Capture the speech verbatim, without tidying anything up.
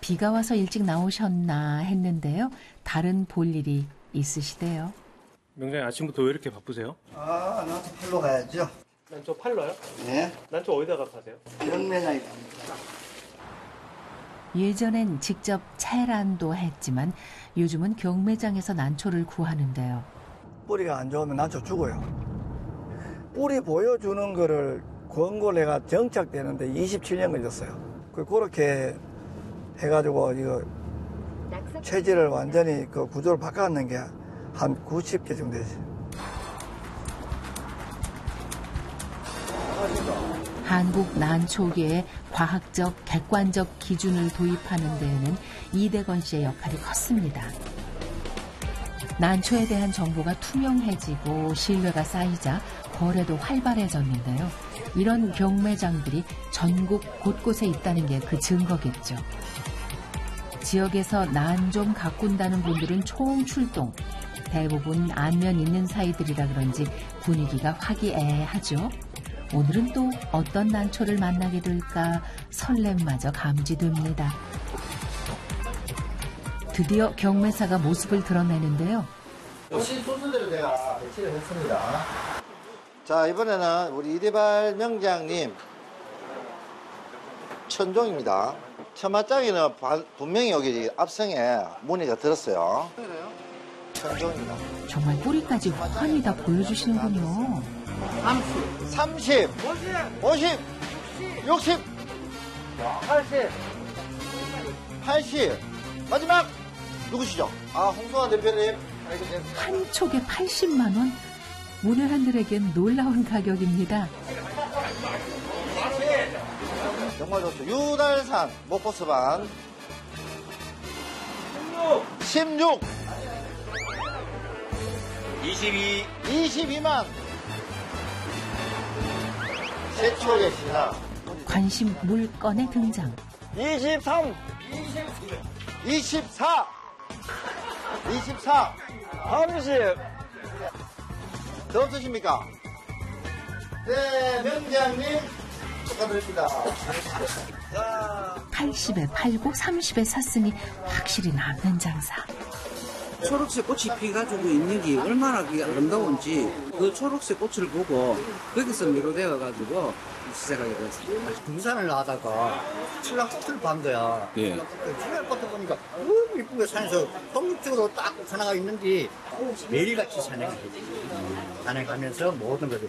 비가 와서 일찍 나오셨나 했는데요. 다른 볼일이 있으시대요. 명장님 아침부터 왜 이렇게 바쁘세요? 아, 난초 팔러 가야죠. 난초 팔러요? 네. 난초 어디다가 파세요? 경매장에 갑니다. 예전엔 직접 채란도 했지만 요즘은 경매장에서 난초를 구하는데요. 뿌리가 안 좋으면 난초 죽어요. 뿌리 보여주는 거를 권고 내가 정착되는데 이십칠 년 걸렸어요. 그렇게 해가지고 이거 체질을 완전히 그 구조를 바꿔놓는 게 한 구십 개 정도 되지. 한국 난초계에 과학적, 객관적 기준을 도입하는 데에는 이대건 씨의 역할이 컸습니다. 난초에 대한 정보가 투명해지고 신뢰가 쌓이자 거래도 활발해졌는데요. 이런 경매장들이 전국 곳곳에 있다는 게 그 증거겠죠. 지역에서 난 좀 가꾼다는 분들은 총출동. 대부분 안면 있는 사이들이라 그런지 분위기가 화기애애하죠. 오늘은 또 어떤 난초를 만나게 될까 설렘마저 감지됩니다. 드디어 경매사가 모습을 드러내는데요. 오신 소수대로 제가 배치를 했습니다. 자, 이번에는 우리 이대발 명장님 천종입니다. 처맞장이는 분명히 여기 앞성에 무늬가 들었어요. 천종입니다. 정말 뿌리까지 훤히 다 보여주시는군요. 삼십, 삼십, 오십, 육십, 팔십, 팔십. 마지막 누구시죠? 아, 홍성환 대표님. 한 촉에 팔십만 원? 문외한들에겐 놀라운 가격입니다. 정말 좋죠. 유달산 목포서반 십육, 이십이, 이십이만 세초의 신화 관심 물건의 등장. 이십삼, 이십사, 이십사, 삼십. 더 없으십니까? 네, 명장님 축하드립니다. 팔십에 팔고 삼십에 샀으니 확실히 남는 장사. 초록색 꽃이 피가지고 있는 게 얼마나 그게 아름다운지 그 초록색 꽃을 보고 거기서 매료되어가지고 시작하게 됐습니다. 등산을 하다가 칠락꽃을 본 거야. 예. 칠락꽃을 보니까 너무 이쁘게 산에서 독립적으로 딱 산화가 있는데 매일같이 산행을 했지. 산행하면서 모든 것을